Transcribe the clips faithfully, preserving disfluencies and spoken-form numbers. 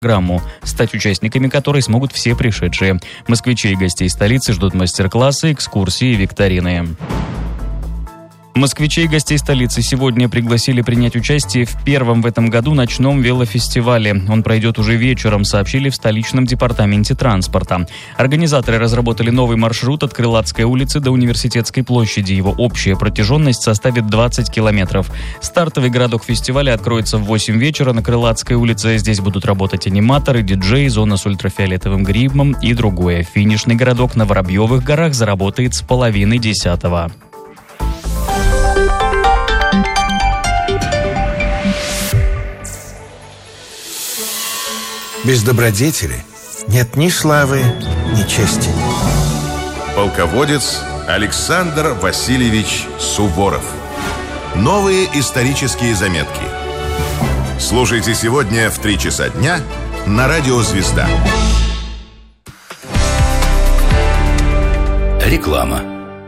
программу, стать участниками которой смогут все пришедшие. Москвичи и гостей столицы ждут мастер-классы, экскурсии и викторины. Москвичей и гостей столицы сегодня пригласили принять участие в первом в этом году ночном велофестивале. Он пройдет уже вечером, сообщили в столичном департаменте транспорта. Организаторы разработали новый маршрут от Крылатской улицы до Университетской площади. Его общая протяженность составит двадцать километров. Стартовый городок фестиваля откроется в восемь вечера на Крылатской улице. Здесь будут работать аниматоры, диджеи, зона с ультрафиолетовым гримом и другое. Финишный городок на Воробьевых горах заработает с половины десятого. Без добродетели нет ни славы, ни чести. Полководец Александр Васильевич Суворов. Новые исторические заметки. Слушайте сегодня в три часа дня на радио «Звезда». Реклама.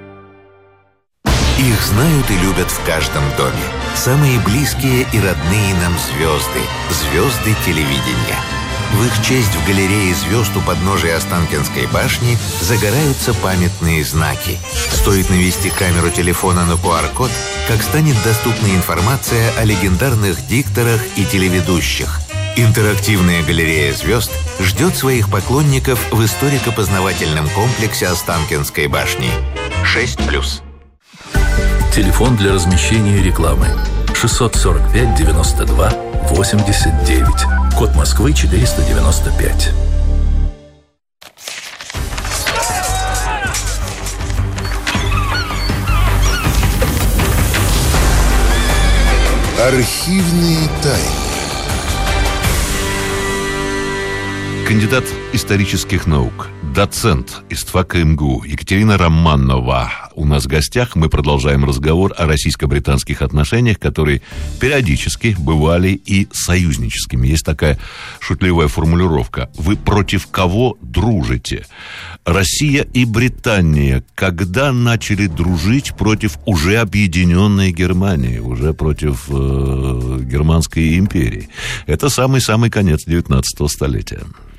Их знают и любят в каждом доме. Самые близкие и родные нам звезды. Звезды телевидения. В их честь в галерее звезд у подножия Останкинской башни загораются памятные знаки. Стоит навести камеру телефона на ку ар код, как станет доступна информация о легендарных дикторах и телеведущих. Интерактивная галерея звезд ждет своих поклонников в историко-познавательном комплексе Останкинской башни. шесть плюс. Телефон для размещения рекламы шестьсот сорок пять девяносто два восемьдесят девять. Код Москвы четыреста девяносто пять. Архивные тайны. Кандидат исторических наук, доцент ИСТФАКа эм гэ у Екатерина Романова у нас в гостях. Мы продолжаем разговор о российско-британских отношениях, которые периодически бывали и союзническими. Есть такая шутливая формулировка: вы против кого дружите? Россия и Британия когда начали дружить против уже объединенной Германии, уже против э, Германской империи? Это самый-самый конец девятнадцатого столетия.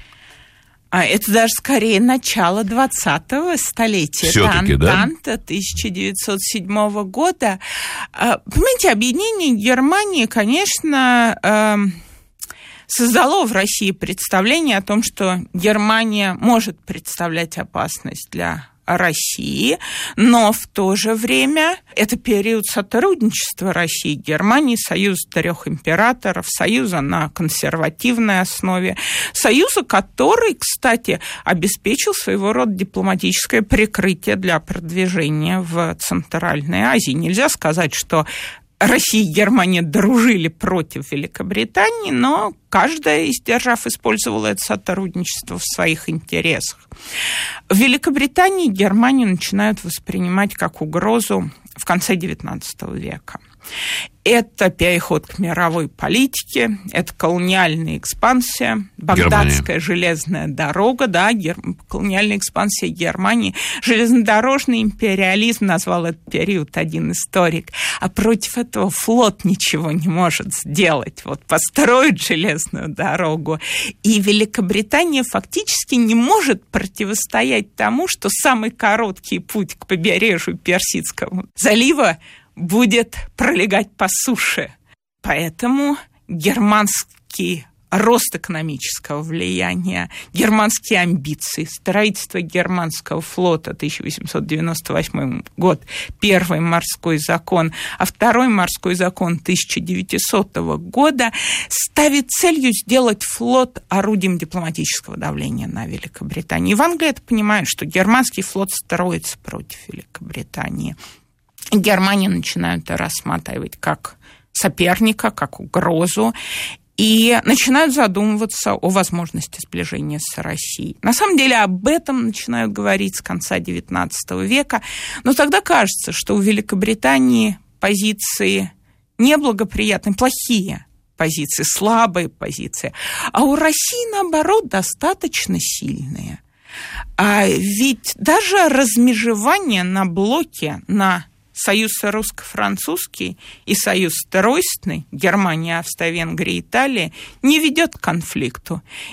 А это даже скорее начало двадцатого столетия. Все-таки, да? Антанта тысяча девятьсот седьмого года. Понимаете, объединение Германии, конечно, создало в России представление о том, что Германия может представлять опасность для России, но в то же время это период сотрудничества России и Германии, союз трех императоров, союза на консервативной основе, союза, который, кстати, обеспечил своего рода дипломатическое прикрытие для продвижения в Центральной Азии. Нельзя сказать, что Россия и Германия дружили против Великобритании, но каждая из держав использовала это сотрудничество в своих интересах. В Великобритании Германию начинают воспринимать как угрозу в конце девятнадцатого века. Это переход к мировой политике, это колониальная экспансия, Багдадская железная дорога, да, гер... колониальная экспансия Германии. Железнодорожный империализм назвал этот период один историк. А против этого флот ничего не может сделать. Вот построить железную дорогу. И Великобритания фактически не может противостоять тому, что самый короткий путь к побережью Персидского залива будет пролегать по суше. Поэтому германский рост экономического влияния, германские амбиции, строительство германского флота, тысяча восемьсот девяносто восьмой год, первый морской закон, а второй морской закон тысяча девятисотого года ставит целью сделать флот орудием дипломатического давления на Великобританию. И в Англии это понимают, что германский флот строится против Великобритании. Германию начинают рассматривать как соперника, как угрозу, и начинают задумываться о возможности сближения с Россией. На самом деле об этом начинают говорить с конца девятнадцатого века, но тогда кажется, что у Великобритании позиции неблагоприятные, плохие позиции, слабые позиции, а у России, наоборот, достаточно сильные. А ведь даже размежевание на блоке, на Союз русско-французский и союз тройственный, Германия, Австрия, Венгрия, Италия, не ведет к конфликту.